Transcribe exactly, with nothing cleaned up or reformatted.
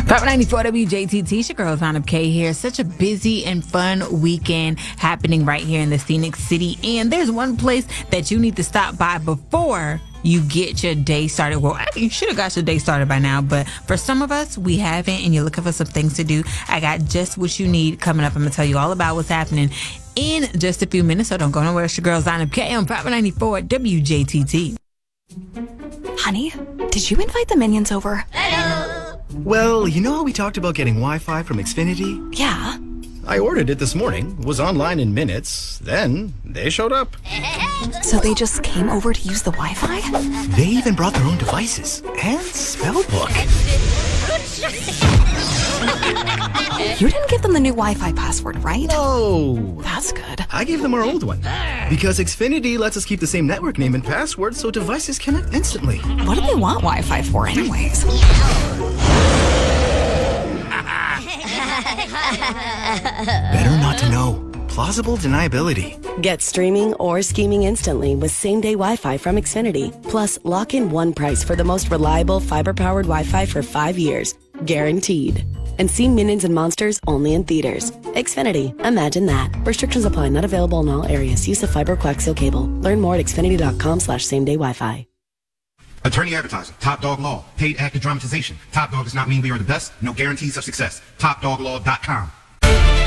five ninety-four W J T T, your girl Zana K here. Such a busy and fun weekend happening right here in the Phoenix City. And there's one place that you need to stop by before you get your day started. Well, you should have got your day started by now, but for some of us, we haven't, and you're looking for some things to do. I got just what you need coming up. I'm going to tell you all about what's happening in just a few minutes, so don't go nowhere. It's your girl Zana K on five ninety-four W J T T. Honey, did you invite the minions over? Well, you know how we talked about getting Wi-Fi from Xfinity? Yeah. I ordered it this morning, was online in minutes, then they showed up. So they just came over to use the Wi-Fi? They even brought their own devices and spellbook. You didn't give them the new Wi-Fi password, right? No. That's good. I gave them our old one. Because Xfinity lets us keep the same network name and password so devices connect instantly. What do they want Wi-Fi for anyways? Better not to know. Plausible deniability. Get streaming or scheming instantly with same-day Wi-Fi from Xfinity. Plus, lock in one price for the most reliable fiber-powered Wi-Fi for five years. Guaranteed. And see Minions and Monsters only in theaters. Xfinity. Imagine that. Restrictions apply. Not available in all areas. Use of fiber coaxial cable. Learn more at xfinity.com slash same-day Wi-Fi. Attorney advertising. Top Dog Law. Paid actor dramatization. Top Dog does not mean we are the best. No guarantees of success. top dog law dot com.